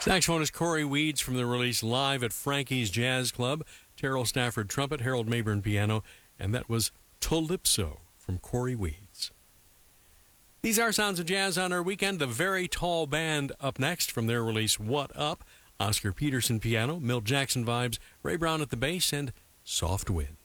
Saxophone is Corey Weeds from the release Live at Frankie's Jazz Club. Terrell Stafford trumpet, Harold Mayburn piano, and that was Calypso from Corey Weeds. These are Sounds of Jazz on our weekend. The Very Tall Band up next from their release What Up. Oscar Peterson piano, Milt Jackson vibes, Ray Brown at the bass, and Soft Wind.